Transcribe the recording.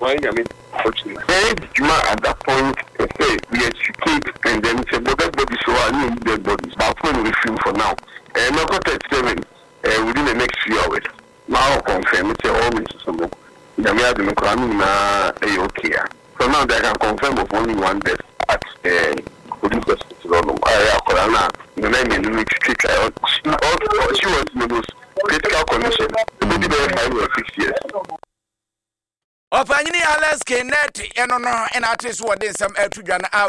Why I mean, fortunately, at that point, say we educate and then say, but that body so I need dead bodies. But when we film for now, and not 37 within the next few hours. Now confirm it's all Mrs. Samo. The mayor the Mokrami na okay. So now they can confirm of only one death at police hospital. I Corona, the name in which she was in the most critical condition. Maybe they 5 or 6 years. Opanyini Alaska net eno no and artist what is some